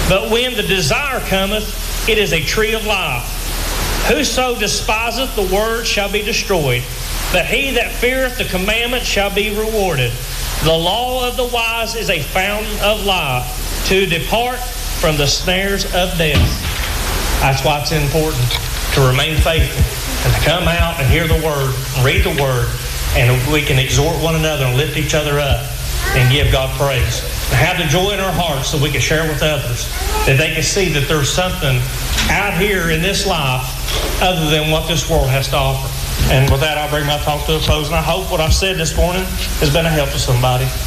But when the desire cometh, it is a tree of life. Whoso despiseth the word shall be destroyed, but he that feareth the commandment shall be rewarded. The law of the wise is a fountain of life, to depart from the snares of death. That's why it's important to remain faithful and to come out and hear the word, read the word, and we can exhort one another and lift each other up and give God praise. And have the joy in our hearts so we can share with others, that they can see that there's something out here in this life other than what this world has to offer. And with that, I'll bring my talk to a close, and I hope what I've said this morning has been a help to somebody.